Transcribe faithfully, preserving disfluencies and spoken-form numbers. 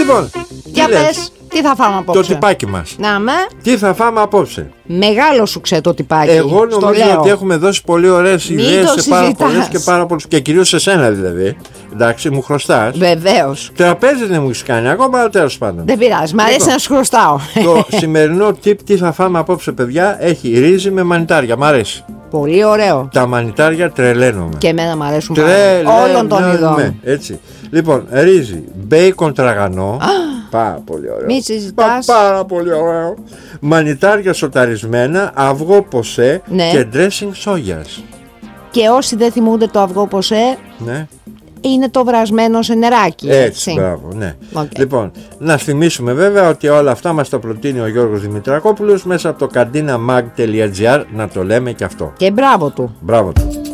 Λοιπόν, για πες, τι θα φάμε απόψε? Το τυπάκι μας. Να με. Τι θα φάμε απόψε? Μεγάλο σου ξέ το τυπάκι. Εγώ νομίζω ότι έχουμε δώσει πολύ ωραίες ιδέες σε πάρα πολλές και πάρα πολλούς. Και κυρίως σε σένα δηλαδή. Εντάξει, μου χρωστάς. Βεβαίως. Τραπέζι δεν μου έχεις κάνει ακόμα, αλλά τέλος πάντων. Δεν πειράζει, μ' αρέσει λοιπόν, να σου χρωστάω. Το σημερινό tip τι θα φάμε απόψε, παιδιά, έχει ρύζι με μανιτάρια. Μ' αρέσει. Πολύ ωραίο. Τα μανιτάρια τρελαίνομαι. Και εμένα μου αρέσουν Τρελαίνομαι. Όλων των ειδών. Έτσι. Λοιπόν, ρύζι, μπέικον τραγανό. Πάρα πολύ ωραίο. Μη συζητάς. Πά, πάρα πολύ ωραίο. Μανιτάρια σοταρισμένα, αυγό ποσέ, ναι. και dressing σόγιας. Και όσοι δεν θυμούνται το αυγό ποσέ, ναι. είναι το βρασμένο σε νεράκι. Έτσι, έτσι. μπράβο, ναι. Okay. Λοιπόν, να θυμίσουμε βέβαια ότι όλα αυτά μας τα προτείνει ο Γιώργος Δημητρακόπουλος μέσα από το καντίνα mag τελεία gr, να το λέμε και αυτό. Και μπράβο του. Μπράβο του.